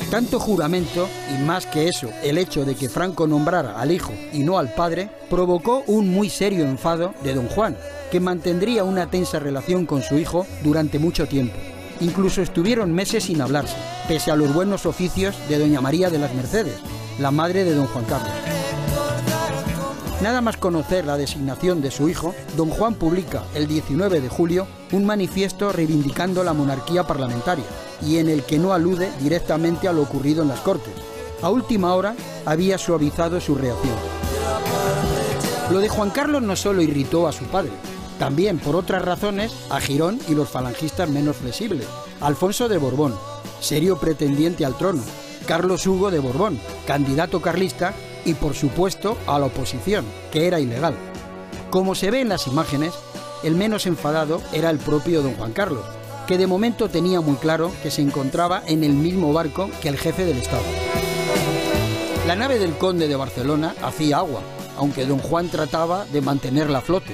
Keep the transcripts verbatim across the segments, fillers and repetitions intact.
Tanto juramento, y más que eso, el hecho de que Franco nombrara al hijo y no al padre, provocó un muy serio enfado de don Juan, que mantendría una tensa relación con su hijo durante mucho tiempo. Incluso estuvieron meses sin hablarse, pese a los buenos oficios de doña María de las Mercedes, la madre de don Juan Carlos. Nada más conocer la designación de su hijo, don Juan publica el diecinueve de julio un manifiesto reivindicando la monarquía parlamentaria y en el que no alude directamente a lo ocurrido en las Cortes. A última hora había suavizado su reacción. Lo de Juan Carlos no solo irritó a su padre, también por otras razones a Girón y los falangistas menos flexibles, Alfonso de Borbón, serio pretendiente al trono, Carlos Hugo de Borbón, candidato carlista, y por supuesto a la oposición, que era ilegal. Como se ve en las imágenes, el menos enfadado era el propio don Juan Carlos, que de momento tenía muy claro que se encontraba en el mismo barco que el jefe del Estado. La nave del conde de Barcelona hacía agua, aunque don Juan trataba de mantenerla a flote.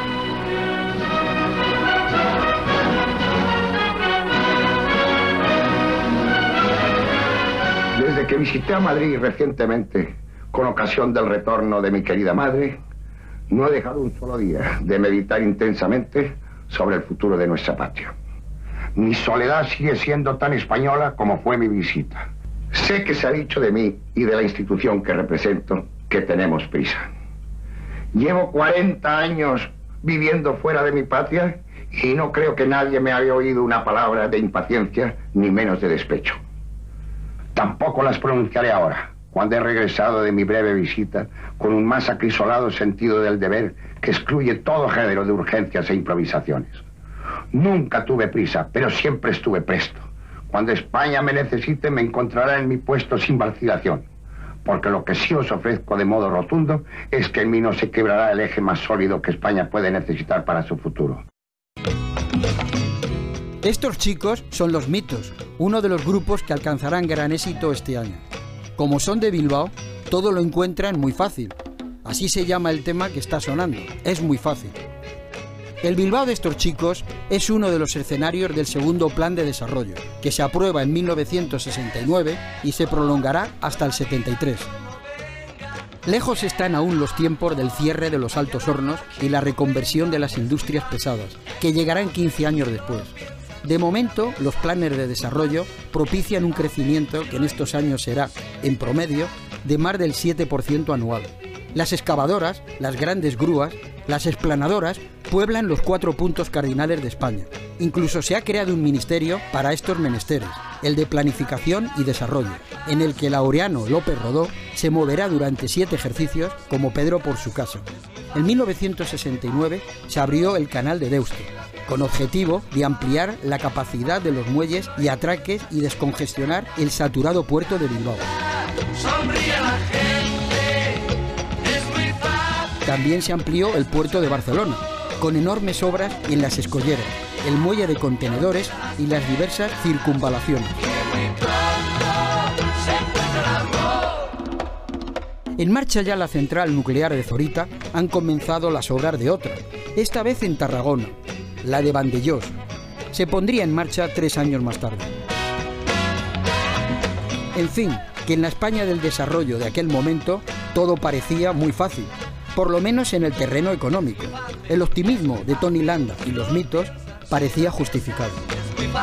Desde que visité a Madrid recientemente, con ocasión del retorno de mi querida madre, no he dejado un solo día de meditar intensamente sobre el futuro de nuestra patria. Mi soledad sigue siendo tan española como fue mi visita. Sé que se ha dicho de mí y de la institución que represento que tenemos prisa. Llevo cuarenta años viviendo fuera de mi patria y no creo que nadie me haya oído una palabra de impaciencia ni menos de despecho. Tampoco las pronunciaré ahora, cuando he regresado de mi breve visita con un más acrisolado sentido del deber que excluye todo género de urgencias e improvisaciones. Nunca tuve prisa, pero siempre estuve presto. Cuando España me necesite, me encontrará en mi puesto sin vacilación, porque lo que sí os ofrezco de modo rotundo es que en mí no se quebrará el eje más sólido que España puede necesitar para su futuro. Estos chicos son Los Mitos, uno de los grupos que alcanzarán gran éxito este año. Como son de Bilbao, todo lo encuentran muy fácil. Así se llama el tema que está sonando, es muy fácil. El Bilbao de estos chicos es uno de los escenarios del segundo plan de desarrollo, que se aprueba en mil novecientos sesenta y nueve y se prolongará hasta el setenta y tres. Lejos están aún los tiempos del cierre de los altos hornos y la reconversión de las industrias pesadas, que llegarán quince años después. De momento, los planes de desarrollo propician un crecimiento que en estos años será, en promedio, de más del siete por ciento anual. Las excavadoras, las grandes grúas, las explanadoras pueblan los cuatro puntos cardinales de España. Incluso se ha creado un ministerio para estos menesteres, el de Planificación y Desarrollo, en el que Laureano López Rodó se moverá durante siete ejercicios como Pedro por su casa. En mil novecientos sesenta y nueve se abrió el canal de Deusto, con objetivo de ampliar la capacidad de los muelles y atraques y descongestionar el saturado puerto de Bilbao. También se amplió el puerto de Barcelona, con enormes obras en las escolleras, el muelle de contenedores y las diversas circunvalaciones. En marcha ya la central nuclear de Zorita, han comenzado las obras de otra, esta vez en Tarragona, la de Vandellós. Se pondría en marcha tres años más tarde. En fin, que en la España del desarrollo de aquel momento todo parecía muy fácil, por lo menos en el terreno económico. El optimismo de Tony Landa y Los Mitos parecía justificado.